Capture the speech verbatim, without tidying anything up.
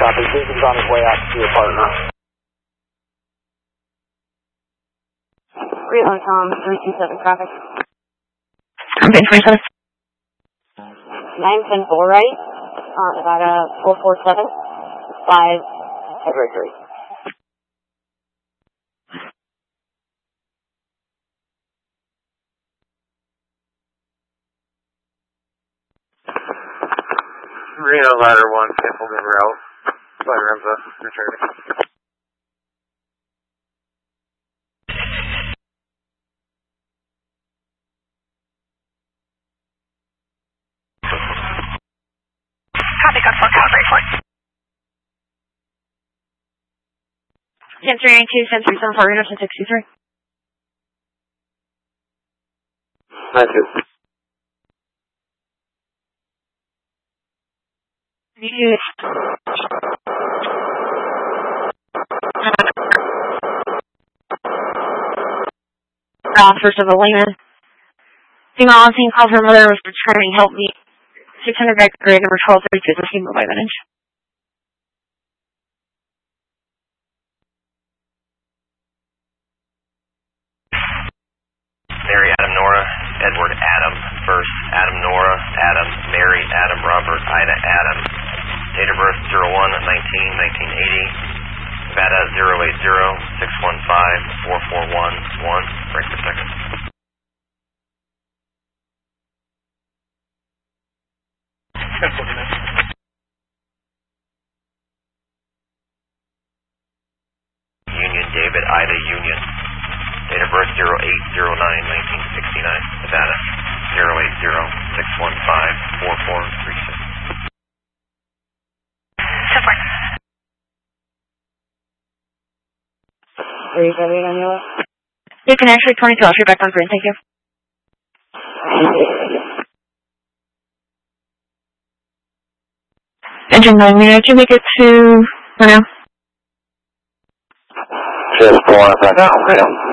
Copy. Jason's on his way out to see a partner. Greenland Tom, three two seven traffic. I'm being twenty-seven. nine ten four right, uh, Nevada four four seven, five, February three. Reno ladder one, sample over out. Flight Remza, returning. Copy, got four, calibrate flight. ten three nine two, ten three seven four, Reno, ten six two three. nine two. You Officers of Elena. Female on scene called her mother was returning. Help me. six hundred back grade number twelve thirty-two. Received by manage. Mary, Adam, Nora, Edward, Adam, first, Adam, Nora, Adam, Mary, Adam, Robert, Ida, Adam, date of birth zero one nineteen nineteen eighty, Nevada zero eight zero six one five four four one one, break per second. Union, David, Ida, Union. Date of birth zero eight zero nine nineteen sixty-nine, Nevada zero eight zero six one five four four three six. Support. Are you ready on your left? You can actually twenty-two. I'll shoot back on green. Thank you. Engine nine, may I have you make it to for now? Just pulling up right now.